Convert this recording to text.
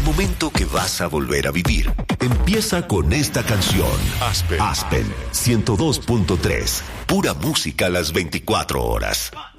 momento que vas a volver a vivir empieza con esta canción. Aspen 102.3. Pura música a las 24 horas.